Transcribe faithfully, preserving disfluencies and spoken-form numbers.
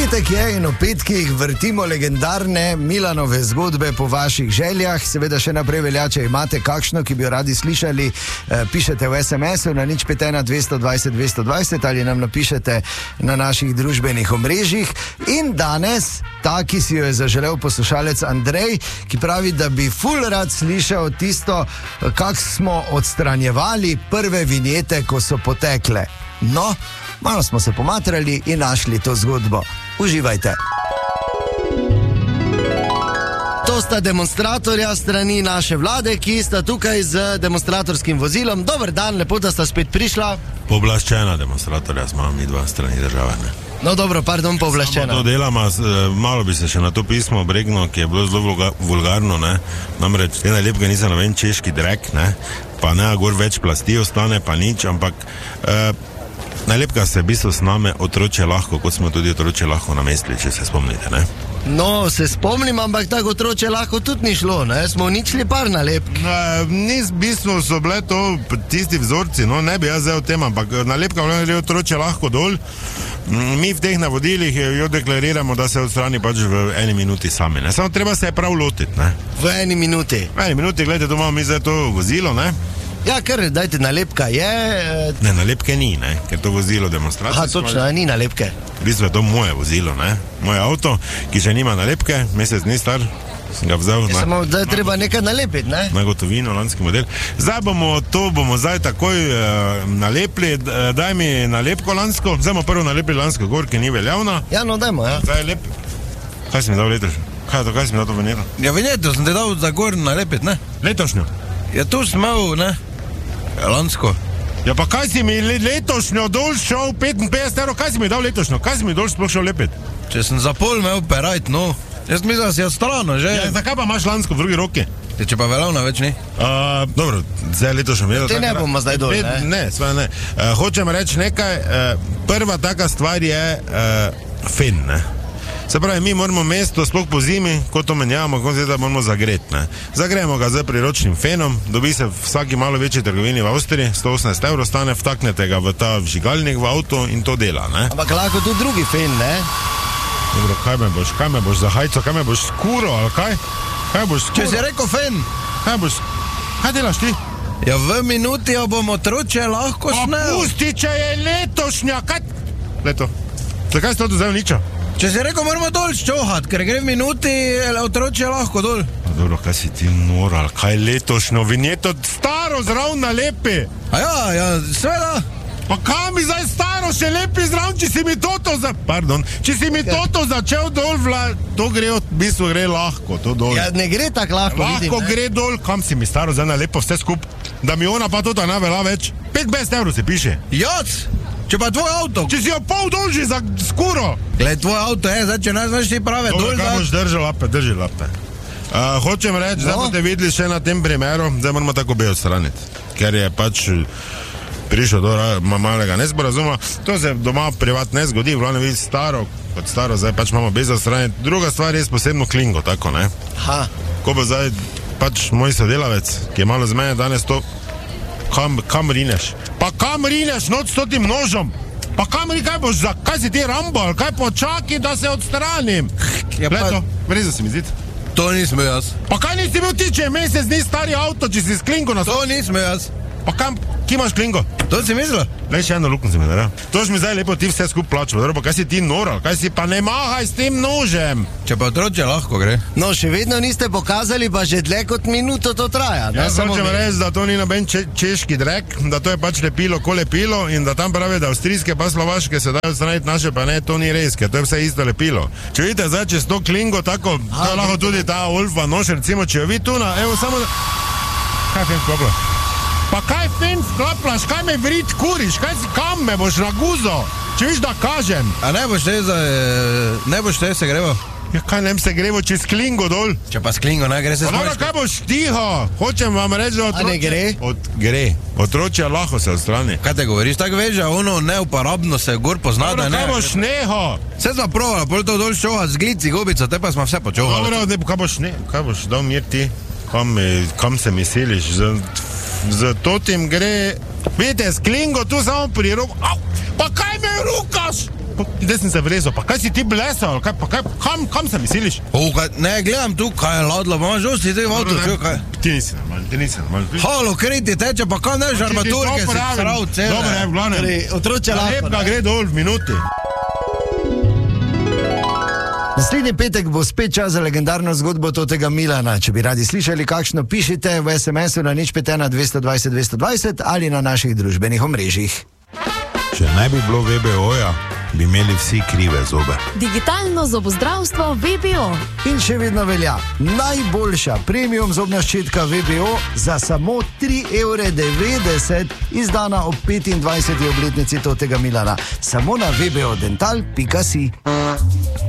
Petek je in v petkih vrtimo legendarne Milanove zgodbe po vaših željah. Seveda še naprej velja, če imate kakšno, ki bi jo radi slišali, eh, pišete v es em esu na nič pet ena dvesto dvajset dvesto dvajset ali nam napišete na naših družbenih omrežjih. In danes ta, ki si jo je zaželel poslušalec Andrej, ki pravi, da bi ful rad slišal tisto, kak smo odstranjevali prve vinjete, ko so potekle. No, malo smo se pomatrali in našli to zgodbo. Uživajte. To sta demonstratorja strani naše vlade, ki sta tukaj z demonstratorskim vozilom. Dober dan, lepo, da sta spet prišla. Pooblaščena demonstratorja smo mi dva strani države, ne? No dobro, pardon, pooblaščena. Samo to delama, malo bi se še na to pismo obregnil, ki je bilo zelo vulgarno, ne? Namreč, te najlepke nisem na ven češki drek, ne? Pa ne, gor več plasti ostane, pa nič, ampak eh, najlepka se v bistvu s name otroče lahko, kot smo tudi otroče lahko namestili, če se spomnite, ne? No, se spomnim, ampak tako otroče lahko tudi ni šlo, ne? Smo uničili par nalepk. E, ni v bistvu so bile to tisti vzorci, no, ne bi jaz zdaj o tem, ampak nalepka je otroče lahko dol. Mi v teh navodilih jo deklariramo, da se odstrani pač v eni minuti sami, ne? Samo treba se je prav lotiti, ne? V eni minuti. V eni minuti, gledajte, tu imamo mi zdaj to vozilo, ne? Ja, ker, dajte, nalepka je... Ne, nalepke ni, ne, ker to vozilo demonstracije... Aha, točno, ni nalepke. V bistvu je to moje vozilo, ne, moje avto, ki še nima nalepke, mesec ni star, sem ga vzel na... Samo, da je treba nekaj nalepiti, ne? Na gotovino, lanski model. Zdaj bomo to, bomo zdaj takoj uh, nalepili, daj mi nalepko lansko, zdaj bomo prvo nalepili lansko gor, ki ni veljavna. Ja, no, dajmo, ja. Zdaj je lep... Kaj si mi dal letošnjo? Kaj je to, kaj si mi dal to vinjeto? Ja, vinjeto sem te dal za gor nalepiti, ne? Letošnjo? Ja, tu sem imel, ne? Lansko. Ja, pa kaj si mi letošnjo dol šel, petinpetdeset evrov, kaj si mi dal letošnjo? Kaj si mi dol sploh šel lepiti? Če sem za pol imel perajt, no. Jaz mislim, da si je strano, že? Ja, zakaj pa imaš lansko v drugi roki? Ja, če pa veljavna več ni? Uh, dobro, zdaj letošnjo vedel. Te ne bomo zdaj dol, ne? Ne, svaj ne. Uh, hočem reči nekaj, uh, prva taka stvar je uh, fen, ne? Se pravi, mi moramo mesto, sploh po zimi, ko to menjavamo, ko zdaj moramo zagreti, ne. Zagrejemo ga z priročnim fenom, dobi se v vsaki malo večji trgovini v Avstriji, sto osemnajst evrov stane, vtaknete ga v ta vžigalnik v avto in to dela, ne. Ampak lahko tudi drugi fen, ne? Dobro, kaj me boš, kaj me boš za hajco, kaj me boš skuro, ali kaj? Kaj boš skuro? Če si rekel fen? Kaj boš, kaj delaš ti? Ja, v minuti jo bomo otroče lahko snel. A pusti, če je letošnja, kaj? Leto, zakaj si to zdaj uničal? Če si rekel, moramo dol ščohat, ker gre v minuti, otroče lahko dol. Dobro, kaj si ti moral, kaj letošnjo vinjeto, staro zraven nalepi. A ja, ja, sveda. Pa kaj mi zdaj staro še lepi zraven, če si mi toto za... Pardon, če si mi toto začel dol, vla... to gre, v bistvu gre lahko, to dol. Ja, ne gre tako lahko, lahko vidim, ne? Gre dol, kam si mi staro zdaj nalepo vse skup, da mi ona pa toto ne vela več. petindvajset evrov se piše. Joc! Če pa tvoj avto... Če si jo pol dolži za skuro. Gled, tvoj avto je, zdaj, če ne znaš ti prave dol... Dobro, kaj boš držal lape, drži lape. Uh, hočem reči, no? Zdaj boste videli še na tem primeru, zdaj moramo tako be odstraniti, ker je pač prišel do malega nesporazuma. To se doma privat ne zgodi, glavno vidi staro, kot staro, zdaj pač imamo bez odstraniti. Druga stvar je s posebno klingo, tako, ne? Aha. Ko bo zdaj pač moj sodelavec, ki je malo z mene danes to... Kam, kam rineš? Pa kam rineš noč s totim nožom? Pa kam rineš, kaj boš za... Kaj si ti Rambo, ali kaj počaki, da se odstranim? Ja, pa... Leto, vrezo si mi zid. To nisem jaz. Pa kaj nisi bil ti, če je mesec ni stari avto, če si s klingo nas... To nisem jaz. Pa kam, ki imaš klingo? To si mislil? Le še eno luknjo si mi naredil. To si mi zdaj lepo ti vse skup plačal, dobro, pa kaj si ti noral, kaj si pa ne mahaj s tem nožem. Če pa otroče lahko gre. No, še vedno niste pokazali, pa že dlje kot minuto to traja. Ja, hočem reči, da to ni noben če, češki drek, da to je pač lepilo, ko lepilo in da tam pravi, da avstrijske pa slovaške se dajo odstraniti, naše pa ne, to ni res, ker to je vse isto lepilo. Če vidite zdaj, če s to klingo tako, to je lahko tudi ta Olfa nož, recimo, če jo vi tu na, evo samo da... Kaj fen sklopla? Pa kaj fen sklaplaš, kaj me vrit kuriš, kaj si, kam me boš na guzo? Če viš, da kažem. A ne boš te za, ne boš te se grevo? Ja, kaj nem se grevo, če s klingo dol? Če pa s klingo ne gre se spojš. Pa kaj boš tiho? Hočem vam reči, da otroče... A ne gre? Od, gre. Otroče lahko se odstrani. Kaj te govoriš, tako veš, da ono neuporabno se gor pozna, da ne... Kaj boš neho? Vse smo provala, pol to dol ščoha z glici, gobica, te pa smo vse počohali. Dobro, ne, kaj boš ne, kaj boš dal mir ti? Kam, kam se mi seliš? Z, z totim gre... Vidite, s klingo tu samo pri roku... Au! Pa kaj me rukaš? Zdaj sem se vrezal, pa kaj si ti blesal, kaj, pa kaj, kam, kam se misliš? O, kaj, ne, gledam tu, kaj je ladlo, imaš žosti, ti v avtu, čo, kaj? Ti nisi normalni, ti nisi normalni. Halo, kriti teče, pa kaj neš armaturke, si srav cele. Dobro, je v glavnem. Otroče lahko. Lepka gre dol v minuti. Naslednji petek bo spet čas za legendarno zgodbo tega Milana. Če bi radi slišali kakšno, pišite v es em esu na nič pet ena dvesto dvajset dvesto dvajset ali na naših družbenih omrežjih. Če ne bi bilo ve be oja, bi imeli vsi krive zobe. Digitalno zobozdravstvo ve be o. In še vedno velja najboljša premium zobna ščetka ve be o za samo tri evre devetdeset, izdana ob petindvajseti obletnici tega Milana. Samo na ve be o dental pika si.